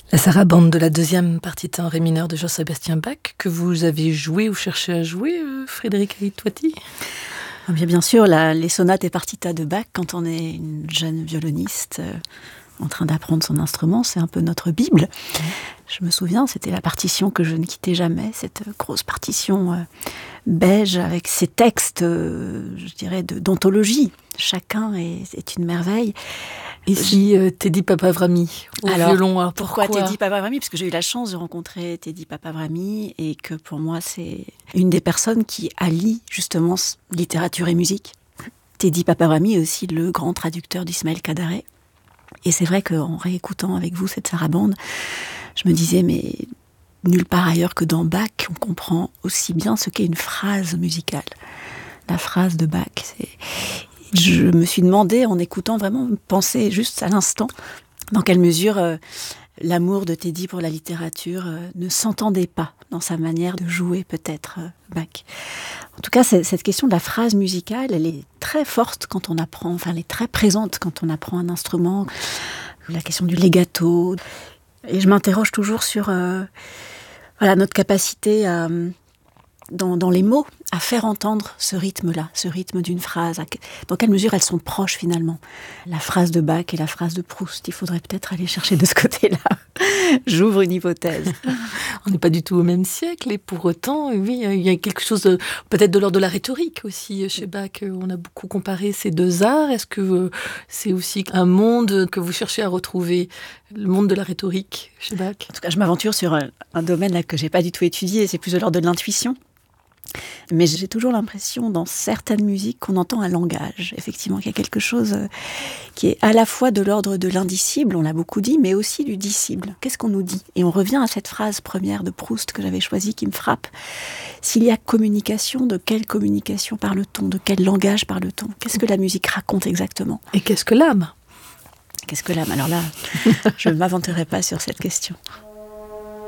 La sarabande de la deuxième partita en ré mineur de Jean-Sébastien Bach, que vous avez joué ou cherché à jouer, Frédéric Aït-Toiti ? Bien sûr, les sonates et partitas de Bach, quand on est une jeune violoniste en train d'apprendre son instrument, c'est un peu notre Bible. Je me souviens, c'était la partition que je ne quittais jamais, cette grosse partition beige avec ses textes, je dirais, d'anthologie. Chacun est une merveille. Ici, Teddy Papavrami, au violon. Alors pourquoi Teddy Papavrami ? Parce que j'ai eu la chance de rencontrer Teddy Papavrami et que pour moi, c'est une des personnes qui allie justement littérature et musique. Teddy Papavrami est aussi le grand traducteur d'Ismaël Kadare. Et c'est vrai qu'en réécoutant avec vous cette sarabande, je me disais, mais nulle part ailleurs que dans Bach, on comprend aussi bien ce qu'est une phrase musicale. La phrase de Bach, je me suis demandé, en écoutant vraiment, penser juste à l'instant, dans quelle mesure l'amour de Teddy pour la littérature ne s'entendait pas dans sa manière de jouer peut-être Bach. En tout cas, cette question de la phrase musicale, elle est très forte quand on apprend, enfin elle est très présente quand on apprend un instrument. La question du legato. Et je m'interroge toujours sur notre capacité à, dans les mots, à faire entendre ce rythme-là, ce rythme d'une phrase. Dans quelle mesure elles sont proches finalement. La phrase de Bach et la phrase de Proust, il faudrait peut-être aller chercher de ce côté-là. J'ouvre une hypothèse. On n'est pas du tout au même siècle et pour autant, oui, il y a quelque chose peut-être de l'ordre de la rhétorique aussi chez Bach. On a beaucoup comparé ces deux arts. Est-ce que c'est aussi un monde que vous cherchez à retrouver, le monde de la rhétorique chez Bach ? En tout cas, je m'aventure sur un domaine là, que je n'ai pas du tout étudié, c'est plus de l'ordre de l'intuition. Mais j'ai toujours l'impression, dans certaines musiques, qu'on entend un langage. Effectivement, qu'il y a quelque chose qui est à la fois de l'ordre de l'indicible, on l'a beaucoup dit, mais aussi du dissible. Qu'est-ce qu'on nous dit ? Et on revient à cette phrase première de Proust que j'avais choisie, qui me frappe. S'il y a communication, de quelle communication parle-t-on ? De quel langage parle-t-on ? Qu'est-ce que la musique raconte exactement ? Et qu'est-ce que l'âme ? Qu'est-ce que l'âme ? Alors là, je ne m'aventurerai pas sur cette question.